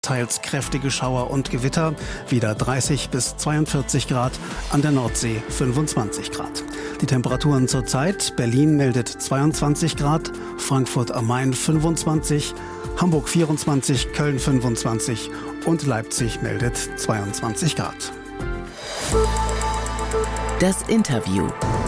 Teils kräftige Schauer und Gewitter, wieder 30 bis 42 Grad, an der Nordsee 25 Grad. Die Temperaturen zurzeit: Berlin meldet 22 Grad, Frankfurt am Main 25, Hamburg 24, Köln 25 und Leipzig meldet 22 Grad. Das Interview.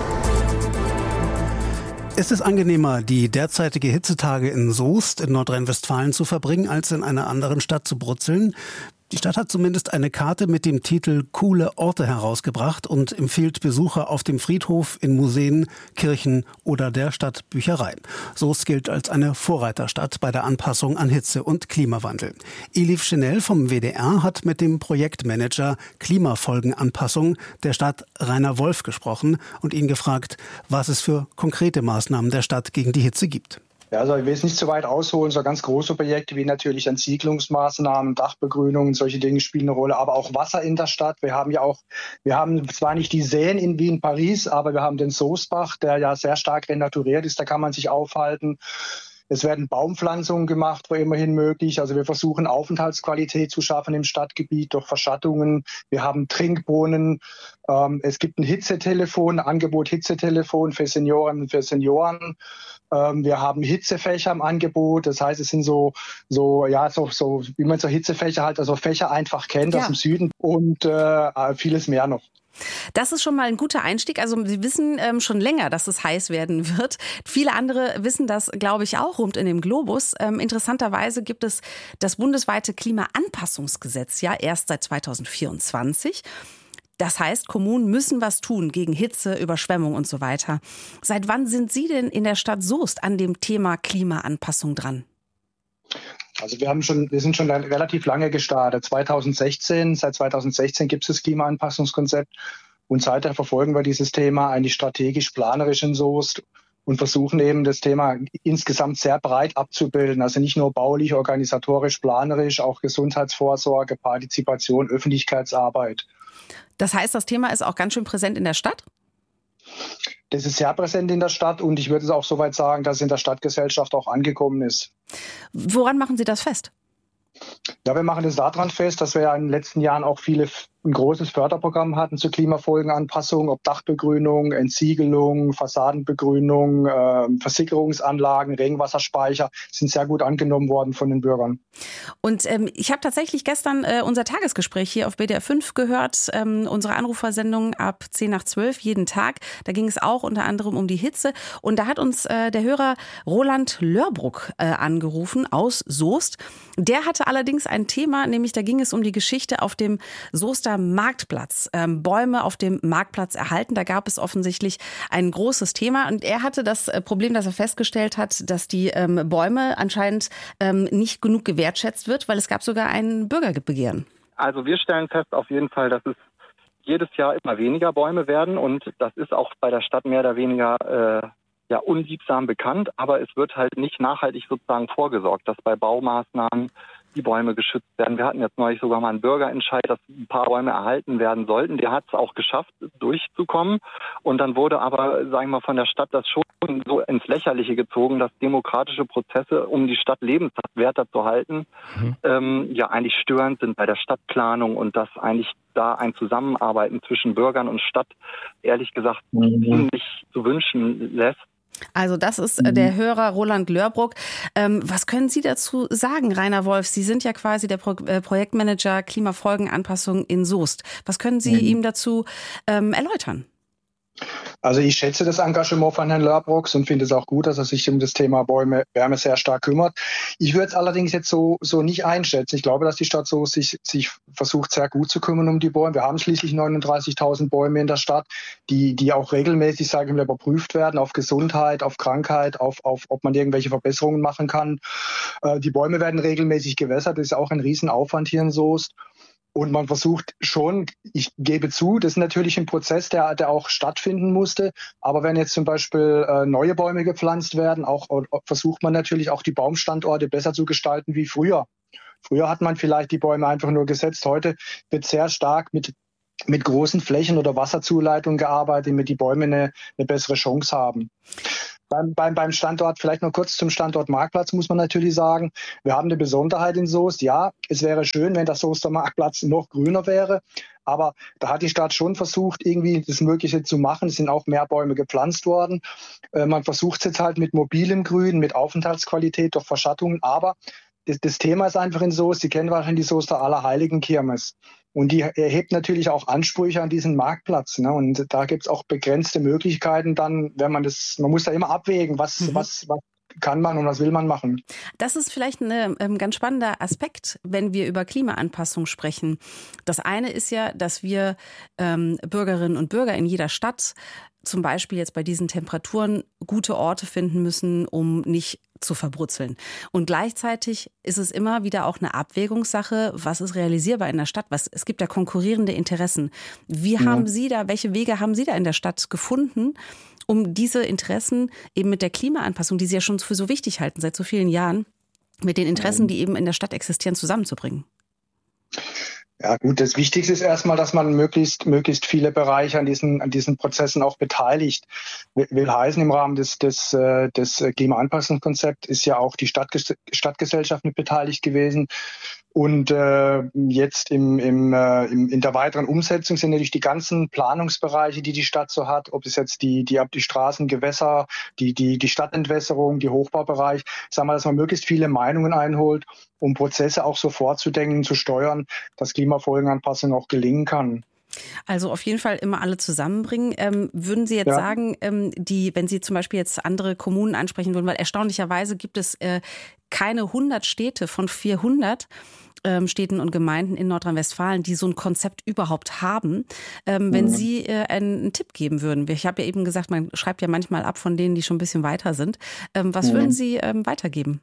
Ist es angenehmer, die derzeitige Hitzetage in Soest in Nordrhein-Westfalen zu verbringen, als in einer anderen Stadt zu brutzeln? Die Stadt hat zumindest eine Karte mit dem Titel Coole Orte herausgebracht und empfiehlt Besucher auf dem Friedhof, in Museen, Kirchen oder der Stadtbücherei. Soest gilt als eine Vorreiterstadt bei der Anpassung an Hitze und Klimawandel. Elif Schenell vom WDR hat mit dem Projektmanager Klimafolgenanpassung der Stadt Rainer Wolf gesprochen und ihn gefragt, was es für konkrete Maßnahmen der Stadt gegen die Hitze gibt. Ja, also ich will jetzt nicht zu weit ausholen, so ganz große Projekte wie natürlich Entsiedlungsmaßnahmen, Dachbegrünungen, solche Dinge spielen eine Rolle, aber auch Wasser in der Stadt. Wir haben zwar nicht die Seen in Wien, Paris, aber wir haben den Soestbach, der ja sehr stark renaturiert ist, da kann man sich aufhalten. Es werden Baumpflanzungen gemacht, wo immerhin möglich. Also wir versuchen Aufenthaltsqualität zu schaffen im Stadtgebiet durch Verschattungen. Wir haben Trinkbrunnen. Es gibt ein Hitzetelefon, ein Angebot Hitzetelefon für Seniorinnen und für Senioren. Wir haben Hitzefächer im Angebot. Das heißt, es sind so wie man so Hitzefächer halt, also Fächer einfach kennt aus dem Süden und vieles mehr noch. Das ist schon mal ein guter Einstieg. Also Sie wissen schon länger, dass es heiß werden wird. Viele andere wissen das, glaube ich, auch rund in dem Globus. Interessanterweise gibt es das bundesweite Klimaanpassungsgesetz ja erst seit 2024. Das heißt, Kommunen müssen was tun gegen Hitze, Überschwemmung und so weiter. Seit wann sind Sie denn in der Stadt Soest an dem Thema Klimaanpassung dran? Also wir sind schon relativ lange gestartet. Seit 2016 gibt es das Klimaanpassungskonzept und seither verfolgen wir dieses Thema eigentlich strategisch-planerisch in Soest und versuchen eben das Thema insgesamt sehr breit abzubilden. Also nicht nur baulich, organisatorisch, planerisch, auch Gesundheitsvorsorge, Partizipation, Öffentlichkeitsarbeit. Das heißt, das Thema ist auch ganz schön präsent in der Stadt? Das ist sehr präsent in der Stadt und ich würde es auch so weit sagen, dass es in der Stadtgesellschaft auch angekommen ist. Woran machen Sie das fest? Ja, wir machen es daran fest, dass wir ja in den letzten Jahren auch ein großes Förderprogramm hatten zur Klimafolgenanpassung, ob Dachbegrünung, Entsiegelung, Fassadenbegrünung, Versickerungsanlagen, Regenwasserspeicher, sind sehr gut angenommen worden von den Bürgern. Und ich habe tatsächlich gestern unser Tagesgespräch hier auf WDR 5 gehört, unsere Anrufersendung ab 10:12 jeden Tag. Da ging es auch unter anderem um die Hitze. Und da hat uns der Hörer Roland Lörbruck angerufen aus Soest. Der hatte allerdings ein Thema, nämlich da ging es um die Geschichte auf dem Soester Marktplatz. Bäume auf dem Marktplatz erhalten. Da gab es offensichtlich ein großes Thema. Und er hatte das Problem, dass er festgestellt hat, dass die Bäume anscheinend nicht genug gewertschätzt wird, weil es gab sogar ein Bürgerbegehren. Also wir stellen fest auf jeden Fall, dass es jedes Jahr immer weniger Bäume werden. Und das ist auch bei der Stadt mehr oder weniger unliebsam bekannt. Aber es wird halt nicht nachhaltig sozusagen vorgesorgt, dass bei Baumaßnahmen die Bäume geschützt werden. Wir hatten jetzt neulich sogar mal einen Bürgerentscheid, dass ein paar Bäume erhalten werden sollten. Der hat es auch geschafft, durchzukommen. Und dann wurde aber, sagen wir mal, von der Stadt das schon so ins Lächerliche gezogen, dass demokratische Prozesse, um die Stadt lebenswerter zu halten, eigentlich störend sind bei der Stadtplanung und dass eigentlich da ein Zusammenarbeiten zwischen Bürgern und Stadt, ehrlich gesagt, ziemlich zu wünschen lässt. Also das ist der Hörer Roland Lörbruck. Was können Sie dazu sagen, Rainer Wolf? Sie sind ja quasi der Projektmanager Klimafolgenanpassung in Soest. Was können Sie ihm dazu erläutern? Also ich schätze das Engagement von Herrn Lörbrucks und finde es auch gut, dass er sich um das Thema Bäume, Wärme sehr stark kümmert. Ich würde es allerdings jetzt so nicht einschätzen. Ich glaube, dass die Stadt so sich versucht, sehr gut zu kümmern um die Bäume. Wir haben schließlich 39.000 Bäume in der Stadt, die auch regelmäßig, sage ich mal, überprüft werden auf Gesundheit, auf Krankheit, auf ob man irgendwelche Verbesserungen machen kann. Die Bäume werden regelmäßig gewässert. Das ist auch ein Riesenaufwand hier in Soest. Und man versucht schon, ich gebe zu, das ist natürlich ein Prozess, der auch stattfinden musste. Aber wenn jetzt zum Beispiel neue Bäume gepflanzt werden, versucht man natürlich auch die Baumstandorte besser zu gestalten wie früher. Früher hat man vielleicht die Bäume einfach nur gesetzt. Heute wird sehr stark mit großen Flächen oder Wasserzuleitungen gearbeitet, damit die Bäume eine bessere Chance haben. Beim Standort, vielleicht noch kurz zum Standort Marktplatz, muss man natürlich sagen, wir haben eine Besonderheit in Soest. Ja, es wäre schön, wenn der Soester Marktplatz noch grüner wäre, aber da hat die Stadt schon versucht, irgendwie das Mögliche zu machen. Es sind auch mehr Bäume gepflanzt worden. Man versucht es jetzt halt mit mobilem Grün, mit Aufenthaltsqualität, durch Verschattungen, aber das Thema ist einfach in Soest, Sie kennen wahrscheinlich die Soester Allerheiligenkirmes. Und die erhebt natürlich auch Ansprüche an diesen Marktplatz. Ne? Und da gibt es auch begrenzte Möglichkeiten dann, wenn man muss da immer abwägen, was kann man und was will man machen. Das ist vielleicht ein ganz spannender Aspekt, wenn wir über Klimaanpassung sprechen. Das eine ist ja, dass wir Bürgerinnen und Bürger in jeder Stadt zum Beispiel jetzt bei diesen Temperaturen gute Orte finden müssen, um nicht zu verbrutzeln. Und gleichzeitig ist es immer wieder auch eine Abwägungssache, was ist realisierbar in der Stadt? Es gibt ja konkurrierende Interessen. Welche Wege haben Sie da in der Stadt gefunden, um diese Interessen eben mit der Klimaanpassung, die Sie ja schon für so wichtig halten seit so vielen Jahren, mit den Interessen, die eben in der Stadt existieren, zusammenzubringen? Ja gut, das Wichtigste ist erstmal, dass man möglichst viele Bereiche an diesen Prozessen auch beteiligt. Will heißen, im Rahmen des Klimaanpassungskonzepts ist ja auch die Stadtgesellschaft mit beteiligt gewesen. Und jetzt in der weiteren Umsetzung sind natürlich die ganzen Planungsbereiche, die Stadt so hat, ob es jetzt die Straßen, Gewässer, die Stadtentwässerung, die Hochbaubereich, sagen wir, dass man möglichst viele Meinungen einholt, um Prozesse auch so vorzudenken, zu steuern, dass Klimafolgenanpassung auch gelingen kann. Also auf jeden Fall immer alle zusammenbringen. Würden Sie jetzt sagen, wenn Sie zum Beispiel jetzt andere Kommunen ansprechen würden, weil erstaunlicherweise gibt es keine 100 Städte von 400 Städten und Gemeinden in Nordrhein-Westfalen, die so ein Konzept überhaupt haben. Wenn Sie einen Tipp geben würden, ich habe ja eben gesagt, man schreibt ja manchmal ab von denen, die schon ein bisschen weiter sind. Was würden Sie weitergeben?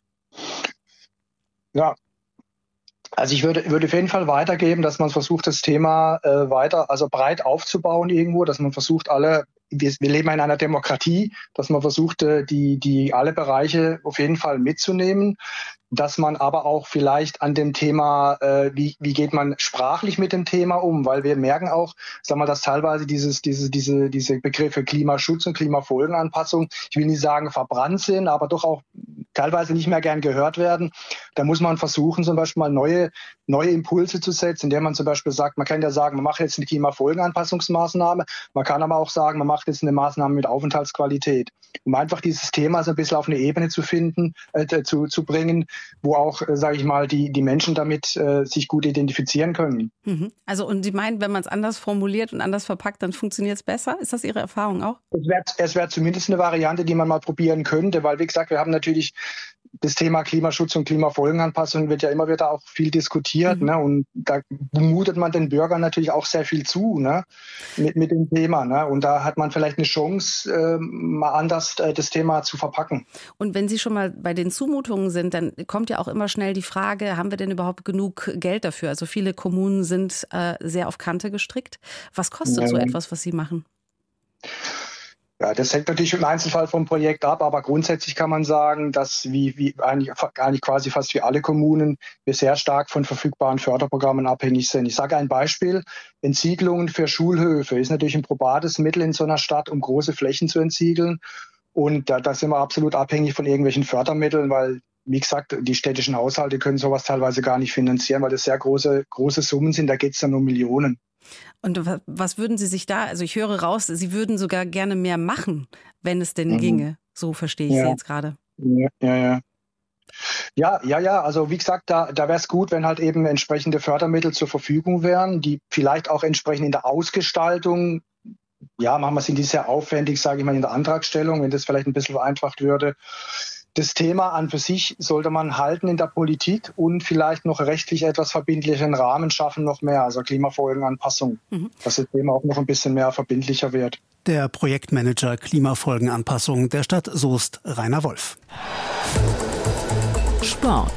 Ja, also ich würde auf jeden Fall weitergeben, dass man versucht, das Thema breit aufzubauen irgendwo, dass man versucht, wir leben in einer Demokratie, dass man versucht, die alle Bereiche auf jeden Fall mitzunehmen, dass man aber auch vielleicht an dem Thema, wie geht man sprachlich mit dem Thema um, weil wir merken auch, dass teilweise diese Begriffe Klimaschutz und Klimafolgenanpassung, ich will nicht sagen verbrannt sind, aber doch auch teilweise nicht mehr gern gehört werden. Da muss man versuchen, zum Beispiel mal neue Impulse zu setzen, indem man zum Beispiel sagt, man kann ja sagen, man macht jetzt eine Klimafolgenanpassungsmaßnahme, man kann aber auch sagen, man macht jetzt eine Maßnahme mit Aufenthaltsqualität, um einfach dieses Thema so ein bisschen auf eine Ebene zu finden, zu bringen, wo auch, sage ich mal, die Menschen damit sich gut identifizieren können. Also und Sie meinen, wenn man es anders formuliert und anders verpackt, dann funktioniert es besser? Ist das Ihre Erfahrung auch? Es wäre zumindest eine Variante, die man mal probieren könnte, weil wie gesagt, wir haben natürlich das Thema Klimaschutz und Klimafolgenanpassung wird ja immer wieder auch viel diskutiert, ne? Und da mutet man den Bürgern natürlich auch sehr viel zu, ne? Mit dem Thema, ne? Und da hat man vielleicht eine Chance, mal anders das Thema zu verpacken. Und wenn Sie schon mal bei den Zumutungen sind, dann kommt ja auch immer schnell die Frage, haben wir denn überhaupt genug Geld dafür? Also viele Kommunen sind sehr auf Kante gestrickt. Was kostet so etwas, was Sie machen? Ja, das hängt natürlich im Einzelfall vom Projekt ab, aber grundsätzlich kann man sagen, dass wie eigentlich quasi fast wie alle Kommunen wir sehr stark von verfügbaren Förderprogrammen abhängig sind. Ich sage ein Beispiel, Entsiegelungen für Schulhöfe ist natürlich ein probates Mittel in so einer Stadt, um große Flächen zu entsiegeln. Und da sind wir absolut abhängig von irgendwelchen Fördermitteln, weil, wie gesagt, die städtischen Haushalte können sowas teilweise gar nicht finanzieren, weil das sehr große Summen sind, da geht es dann um Millionen. Und was würden Sie sich da, also ich höre raus, Sie würden sogar gerne mehr machen, wenn es denn ginge. So verstehe ich Sie jetzt gerade. Ja, also wie gesagt, da wäre es gut, wenn halt eben entsprechende Fördermittel zur Verfügung wären, die vielleicht auch entsprechend in der Ausgestaltung, manchmal sind die sehr aufwendig, sage ich mal, in der Antragstellung, wenn das vielleicht ein bisschen vereinfacht würde. Das Thema an für sich sollte man halten in der Politik und vielleicht noch rechtlich etwas verbindlichen Rahmen schaffen, noch mehr, also Klimafolgenanpassung, dass das Thema auch noch ein bisschen mehr verbindlicher wird. Der Projektmanager Klimafolgenanpassung der Stadt Soest, Rainer Wolf. Sport.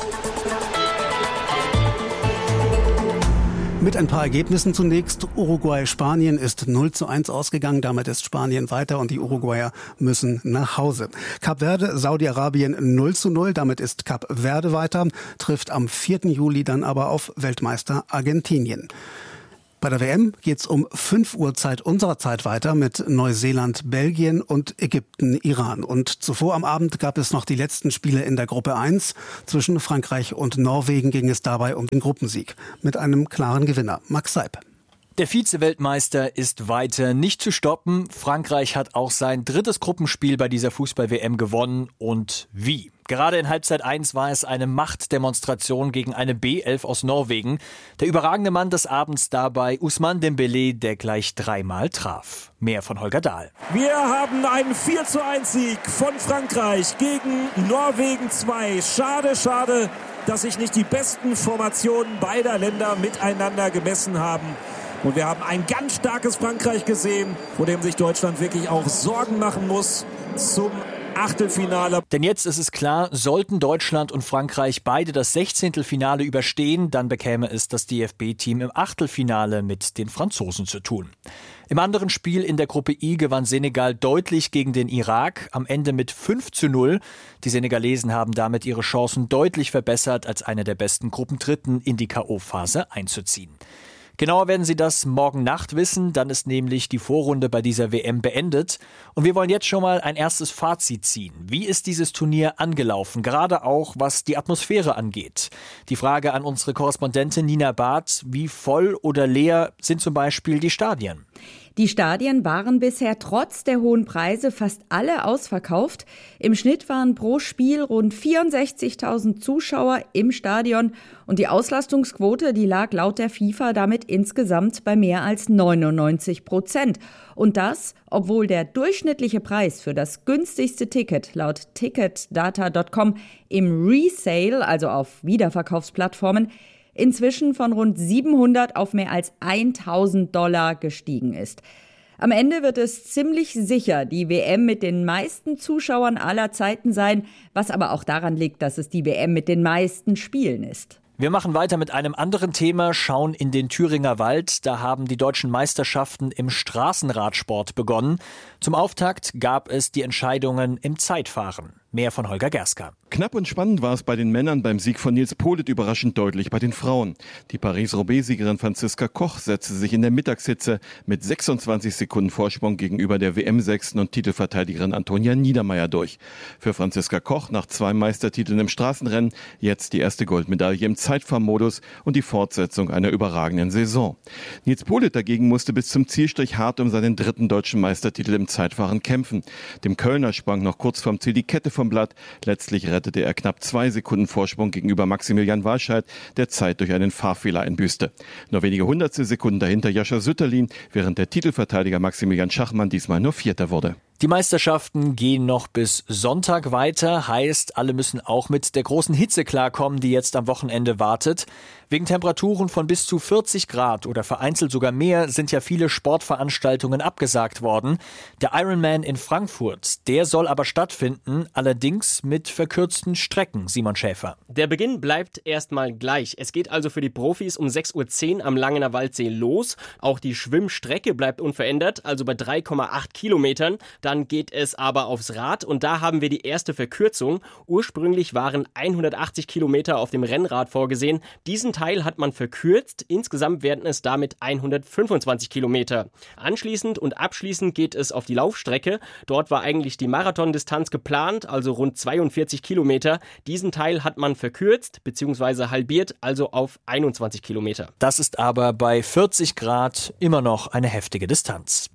Mit ein paar Ergebnissen zunächst. Uruguay-Spanien ist 0:1 ausgegangen. Damit ist Spanien weiter und die Uruguayer müssen nach Hause. Kap Verde, Saudi-Arabien 0:0. Damit ist Kap Verde weiter. Trifft am 4. Juli dann aber auf Weltmeister Argentinien. Bei der WM geht's um 5 Uhr Zeit unserer Zeit weiter mit Neuseeland, Belgien und Ägypten, Iran. Und zuvor am Abend gab es noch die letzten Spiele in der Gruppe 1. Zwischen Frankreich und Norwegen ging es dabei um den Gruppensieg. Mit einem klaren Gewinner, Max Seib. Der Vize-Weltmeister ist weiter nicht zu stoppen. Frankreich hat auch sein 3. Gruppenspiel bei dieser Fußball-WM gewonnen. Und wie? Gerade in Halbzeit 1 war es eine Machtdemonstration gegen eine B11 aus Norwegen. Der überragende Mann des Abends dabei Ousmane Dembélé, der gleich 3-mal traf. Mehr von Holger Dahl. Wir haben einen 4:1-Sieg von Frankreich gegen Norwegen 2. Schade, schade, dass sich nicht die besten Formationen beider Länder miteinander gemessen haben. Und wir haben ein ganz starkes Frankreich gesehen, vor dem sich Deutschland wirklich auch Sorgen machen muss zum Achtelfinale. Denn jetzt ist es klar, sollten Deutschland und Frankreich beide das 16. Finale überstehen, dann bekäme es das DFB-Team im Achtelfinale mit den Franzosen zu tun. Im anderen Spiel in der Gruppe I gewann Senegal deutlich gegen den Irak, am Ende mit 5:0. Die Senegalesen haben damit ihre Chancen deutlich verbessert, als eine der besten Gruppendritten in die K.O.-Phase einzuziehen. Genauer werden Sie das morgen Nacht wissen, dann ist nämlich die Vorrunde bei dieser WM beendet. Und wir wollen jetzt schon mal ein erstes Fazit ziehen. Wie ist dieses Turnier angelaufen, gerade auch was die Atmosphäre angeht? Die Frage an unsere Korrespondentin Nina Barth, wie voll oder leer sind zum Beispiel die Stadien? Die Stadien waren bisher trotz der hohen Preise fast alle ausverkauft. Im Schnitt waren pro Spiel rund 64.000 Zuschauer im Stadion und die Auslastungsquote, die lag laut der FIFA damit insgesamt bei mehr als 99%. Und das, obwohl der durchschnittliche Preis für das günstigste Ticket laut Ticketdata.com im Resale, also auf Wiederverkaufsplattformen, inzwischen von rund 700 auf mehr als $1.000 gestiegen ist. Am Ende wird es ziemlich sicher die WM mit den meisten Zuschauern aller Zeiten sein, was aber auch daran liegt, dass es die WM mit den meisten Spielen ist. Wir machen weiter mit einem anderen Thema, schauen in den Thüringer Wald. Da haben die deutschen Meisterschaften im Straßenradsport begonnen. Zum Auftakt gab es die Entscheidungen im Zeitfahren. Mehr von Holger Gerska. Knapp und spannend war es bei den Männern, beim Sieg von Nils Politt überraschend deutlich bei den Frauen. Die Paris-Roubaix-Siegerin Franziska Koch setzte sich in der Mittagshitze mit 26 Sekunden Vorsprung gegenüber der WM-Sechsten und Titelverteidigerin Antonia Niedermeyer durch. Für Franziska Koch nach 2 Meistertiteln im Straßenrennen jetzt die erste Goldmedaille im Zeitfahrmodus und die Fortsetzung einer überragenden Saison. Nils Politt dagegen musste bis zum Zielstrich hart um seinen 3. deutschen Meistertitel im Zeitfahren kämpfen. Dem Kölner sprang noch kurz vorm Ziel die Kette vom Blatt. Letztlich rettete er knapp 2 Sekunden Vorsprung gegenüber Maximilian Walscheid, der Zeit durch einen Fahrfehler einbüßte. Nur wenige hundertstel Sekunden dahinter Jascha Sütterlin, während der Titelverteidiger Maximilian Schachmann diesmal nur Vierter wurde. Die Meisterschaften gehen noch bis Sonntag weiter, heißt, alle müssen auch mit der großen Hitze klarkommen, die jetzt am Wochenende wartet. Wegen Temperaturen von bis zu 40 Grad oder vereinzelt sogar mehr sind ja viele Sportveranstaltungen abgesagt worden. Der Ironman in Frankfurt, der soll aber stattfinden, allerdings mit verkürzten Strecken, Simon Schäfer. Der Beginn bleibt erstmal gleich. Es geht also für die Profis um 6:10 Uhr am Langener Waldsee los. Auch die Schwimmstrecke bleibt unverändert, also bei 3,8 Kilometern. Dann geht es aber aufs Rad und da haben wir die erste Verkürzung. Ursprünglich waren 180 Kilometer auf dem Rennrad vorgesehen. Diesen Teil hat man verkürzt. Insgesamt werden es damit 125 Kilometer. Anschließend und abschließend geht es auf die Laufstrecke. Dort war eigentlich die Marathondistanz geplant, also rund 42 Kilometer. Diesen Teil hat man verkürzt bzw. halbiert, also auf 21 Kilometer. Das ist aber bei 40 Grad immer noch eine heftige Distanz.